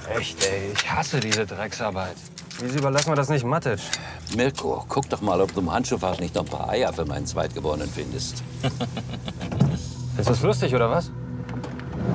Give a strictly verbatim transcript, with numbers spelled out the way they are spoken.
Echt, ey, ich hasse diese Drecksarbeit. Wieso überlassen wir das nicht Matic? Mirko, guck doch mal, ob du im Handschuhfach nicht noch ein paar Eier für meinen Zweitgeborenen findest. Ist das lustig, oder was?